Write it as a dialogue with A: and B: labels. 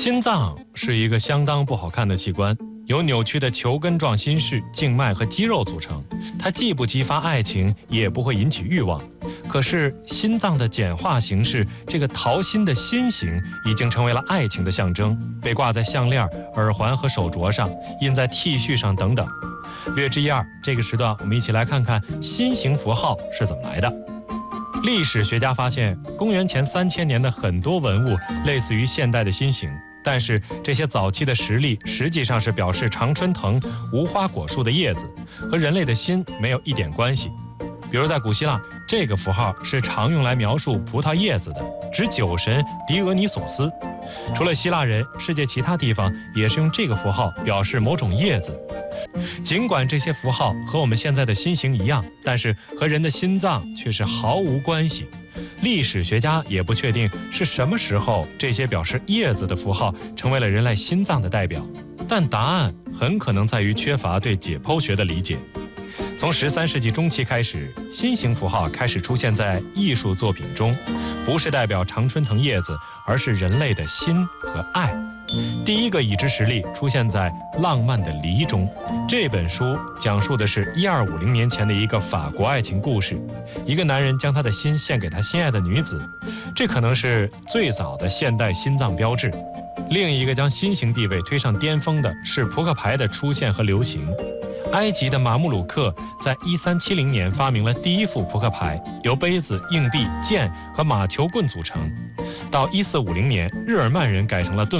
A: 心脏是一个相当不好看的器官，由扭曲的球根状心室、静脉和肌肉组成。它既不激发爱情，也不会引起欲望。可是心脏的简化形式，这个桃心的心形，已经成为了爱情的象征，被挂在项链、耳环和手镯上，印在 T 恤上等等。略知一二，这个时段我们一起来看看心形符号是怎么来的。历史学家发现，公元前3000年的很多文物类似于现代的心形，但是这些早期的实例实际上是表示常春藤、无花果树的叶子，和人类的心没有一点关系。比如在古希腊，这个符号是常用来描述葡萄叶子的，指酒神狄俄尼索斯。除了希腊人，世界其他地方也是用这个符号表示某种叶子。尽管这些符号和我们现在的心形一样，但是和人的心脏却是毫无关系。历史学家也不确定是什么时候这些表示叶子的符号成为了人类心脏的代表，但答案很可能在于缺乏对解剖学的理解。从13世纪中期开始，心形符号开始出现在艺术作品中，不是代表常春藤叶子，而是人类的心和爱。第一个已知实例出现在《浪漫的梨》中，这本书讲述的是1250年前的一个法国爱情故事。一个男人将他的心献给他心爱的女子，这可能是最早的现代心脏标志。另一个将心形地位推上巅峰的是扑克牌的出现和流行。埃及的马穆鲁克在1370年发明了第一副扑克牌，由杯子、硬币、剑和马球棍组成。到1450年，日耳曼人改成了盾